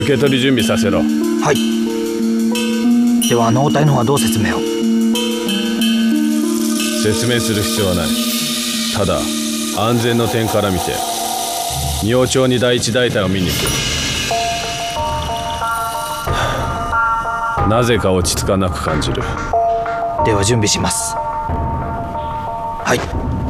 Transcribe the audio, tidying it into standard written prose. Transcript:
受け取り準備させろ。 はい。では応対の方はどう説明を？ 説明する必要はない。ただ安全の点から見て仁王町に第一大隊を見に行く。なぜか落ち着かなく感じる。 では準備します。はい。